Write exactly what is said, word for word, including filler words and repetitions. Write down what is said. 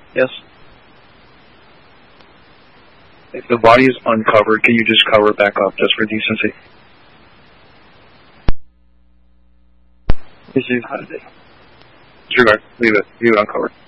Yes. If the body is uncovered, can you just cover it back up just for decency? Receive. Disregard. Leave it. Leave it uncovered.